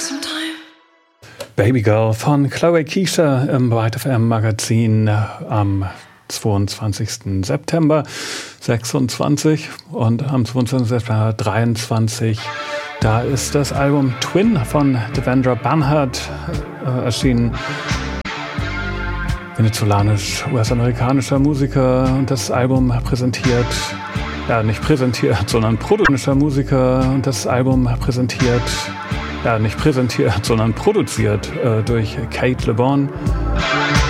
Baby Girl von Chloe Keisha im Bright FM Magazin am 22. September 26 und am 22. September 23. Da ist das Album Twin von Devendra Banhart erschienen. Venezolanisch-US-amerikanischer Musiker, und das Album präsentiert, nicht präsentiert, sondern produzierter Musiker, und das Album präsentiert, nicht präsentiert, sondern produziert durch Kate Le Bon.